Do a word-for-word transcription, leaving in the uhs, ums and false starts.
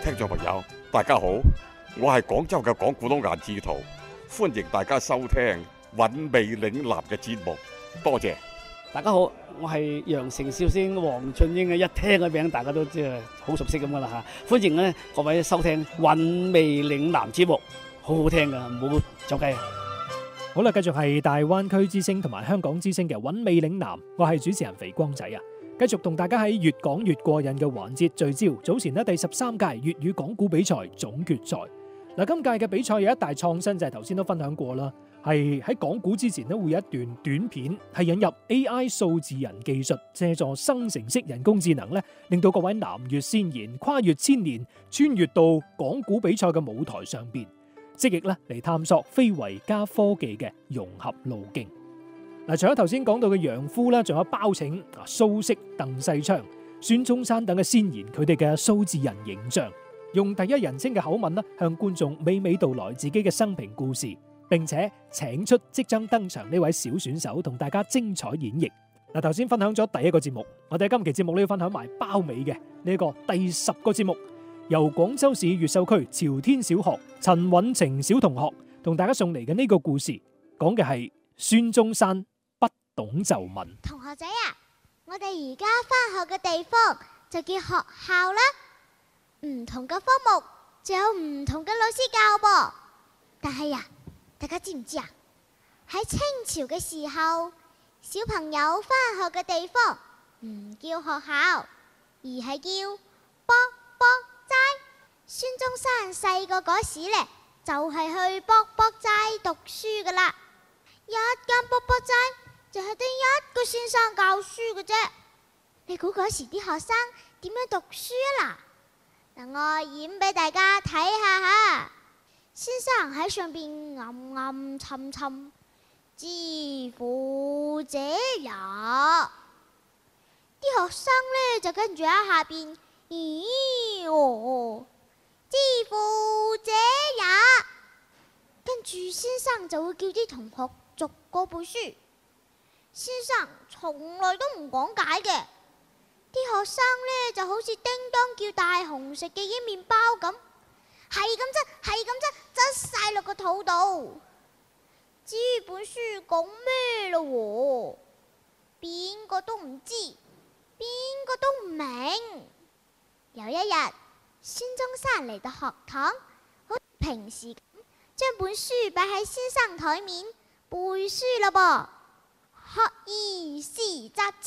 聽眾朋友，大家好，我係廣州嘅講古董顏志圖，歡迎大家收聽韻味嶺南嘅節目，多謝。 大家好，我係羊城笑星黃俊英嘅，一聽個名大家都知係好熟悉咁噶啦嚇，歡迎咧各位收聽韻味嶺南節目，好好聽噶，唔好走雞。 好啦，繼續係大灣區之聲同埋香港之聲嘅韻味嶺南，我係主持人肥光仔啊，繼續同大家喺越講越過癮嘅環節聚焦。早前呢第十三屆粵語講古比賽總決賽，嗱今屆嘅比賽有一大創新就係頭先都分享過啦，係喺講古之前呢會有一段短片係引入 A I 數字人技術，借助生成式人工智能咧，令到各位南越先賢跨越千年，穿越到講古比賽嘅舞台上邊。積極咧嚟探索非遺加科技嘅融合路徑。嗱，除咗頭先講到嘅楊夫啦，仲有包拯、蘇軾、鄧世昌、孫中山等嘅先賢，佢哋嘅數字人形象，用第一人稱嘅口吻啦，向觀眾娓娓道來自己嘅生平故事，並且請出即將登場呢位小選手同大家精彩演繹。嗱，頭先分享咗第一個節目，我哋今期節目呢要分享埋包尾嘅呢個第十個節目。由廣州市越秀區朝天小學陳允晴小同學同大家送嚟嘅呢個故事，講嘅係孫中山不懂就問。 同學仔啊，我哋而家返學嘅地方就叫學校啦，唔同嘅科目就有唔同嘅老師教噃。但係呀，大家知唔知啊？喺清朝嘅時候，小朋友返學嘅地方唔叫學校，而係叫卜卜齋。孫中山細個嗰時呢，就係去卜卜齋讀書噶啦。一間卜卜齋就係得一個先生教書嘅啫。你估嗰時啲學生點樣讀書啊？嗱，嗱我演俾大家睇下吓。先生喺上邊暗暗沉沉，知乎者也。啲學生呢，就跟住喺下邊。咦哦，知乎者也。跟住先生就會叫啲同學逐個背書。先生從來都唔講解嘅，啲學生呢就好似叮當叫大雄食嘅啲麵包咁，係咁執，係咁執，執晒落個肚度。至於本書講咩咯，邊個都唔知，邊個都唔明。有一日，孫中山嚟到學堂，好似平時咁，將本書擺喺先生台面背書啦噃。學而時習之。